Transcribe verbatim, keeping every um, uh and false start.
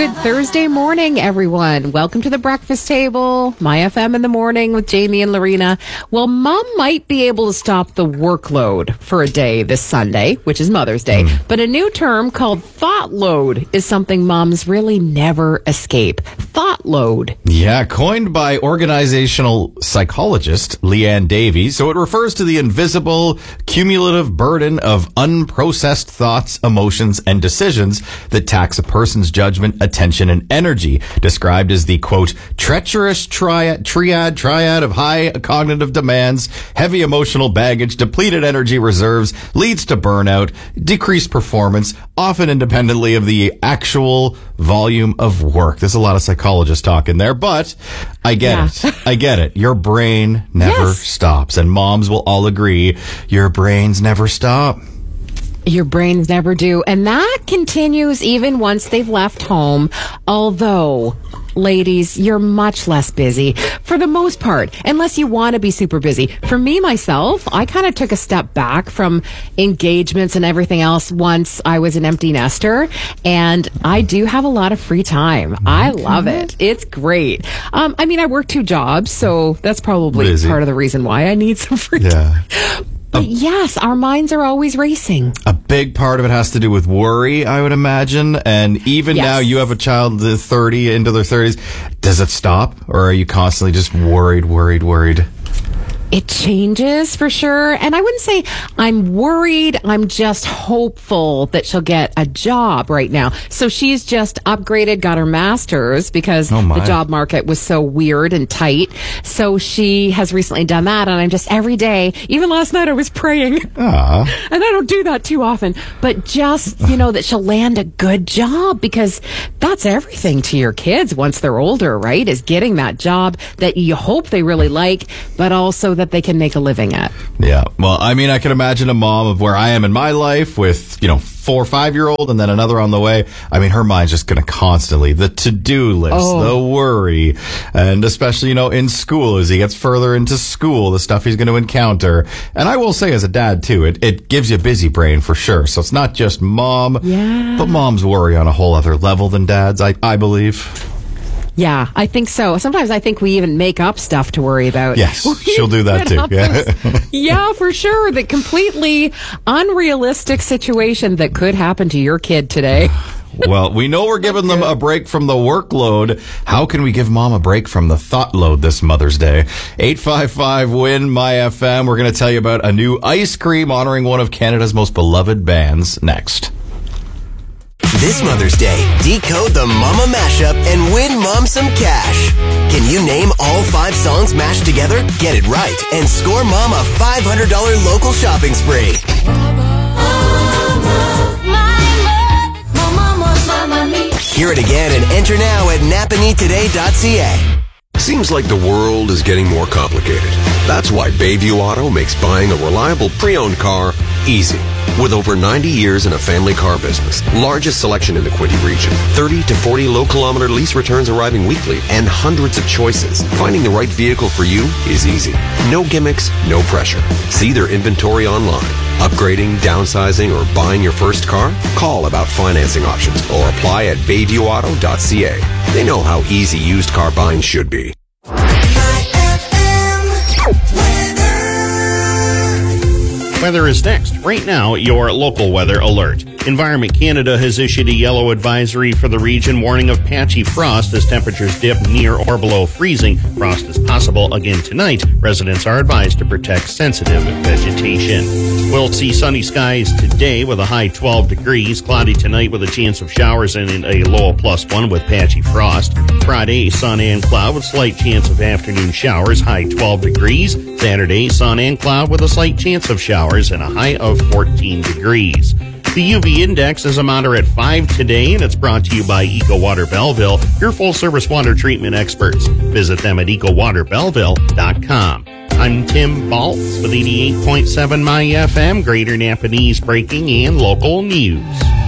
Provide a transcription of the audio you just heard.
Good Thursday morning, everyone. Welcome to the breakfast table. My F M in the morning with Jamie and Lorena. Well, Mom might be able to stop the workload for a day this Sunday, which is Mother's Day. Mm. But a new term called thought load is something moms really never escape. Thought load. Yeah, coined by organizational psychologist Leanne Davies. So it refers to the invisible, cumulative burden of unprocessed thoughts, emotions, and decisions that tax a person's judgment, attention, and energy, described as the, quote, treacherous triad, triad, triad of high cognitive demands, heavy emotional baggage, depleted energy reserves, leads to burnout, decreased performance, often independently of the actual volume of work. There's a lot of psychologists talk in there, but I get yeah. it. I get it. Your brain never yes. stops, and moms will all agree your brains never stop. Your brains never do. And that continues even once they've left home. Although, ladies, you're much less busy for the most part, unless you want to be super busy. For me, myself, I kind of took a step back from engagements and everything else once I was an empty nester. And I do have a lot of free time. I love it. It's great. Um, I mean, I work two jobs, so that's probably busy. Part of the reason why I need some free yeah. time. But yes, our minds are always racing. A big part of it has to do with worry, I would imagine. And even yes. now, you have a child that's thirty, into their thirties. Does it stop? Or are you constantly just worried, worried, worried? It changes for sure. And I wouldn't say I'm worried. I'm just hopeful that she'll get a job right now. So she's just upgraded, got her master's because oh the job market was so weird and tight. So she has recently done that. And I'm just every day, even last night I was praying. Aww. And I don't do that too often. But just, you know, that she'll land a good job because that's everything to your kids once they're older, right? Is getting that job that you hope they really like, but also that they can make a living at. Yeah. Well, I mean, I can imagine a mom of where I am in my life with, you know, four or five year old and then another on the way. I mean, her mind's just going to constantly, the to-do list, oh. the worry, and especially, you know, in school, as he gets further into school, the stuff he's going to encounter. And I will say as a dad too, it, it gives you a busy brain for sure. So it's not just mom, yeah. but moms worry on a whole other level than dads, I, I believe. Yeah, I think so. Sometimes I think we even make up stuff to worry about. Yes, she'll do that too. Yeah. yeah, for sure. The completely unrealistic situation that could happen to your kid today. Well, we know we're giving them a break from the workload. How can we give mom a break from the thought load this Mother's Day? eight five five, W I N, My F M. We're going to tell you about a new ice cream honoring one of Canada's most beloved bands next. This Mother's Day, decode the Mama mashup and win Mom some cash. Can you name all five songs mashed together? Get it right and score Mom a five hundred dollars local shopping spree. Hear it again and enter now at napanee today dot c a. Seems like the world is getting more complicated. That's why Bayview Auto makes buying a reliable pre-owned car easy. With over ninety years in a family car business, largest selection in the Quinte region, thirty to forty low-kilometer lease returns arriving weekly, and hundreds of choices, finding the right vehicle for you is easy. No gimmicks, no pressure. See their inventory online. Upgrading, downsizing, or buying your first car? Call about financing options or apply at bayview auto dot c a. They know how easy used car buying should be. Weather is next. Right now, your local weather alert. Environment Canada has issued a yellow advisory for the region, warning of patchy frost as temperatures dip near or below freezing. Frost is possible again tonight. Residents are advised to protect sensitive vegetation. We'll see sunny skies today with a high twelve degrees. Cloudy tonight with a chance of showers and a low of plus one with patchy frost. Friday, sun and cloud with slight chance of afternoon showers, high twelve degrees. Saturday, sun and cloud with a slight chance of showers and a high of fourteen degrees. The U V index is a moderate five today, and it's brought to you by Eco Water Belleville, your full-service water treatment experts. Visit them at eco water belleville dot com. I'm Tim Baltz with eighty-eight point seven My F M, Greater Napanese breaking and local news.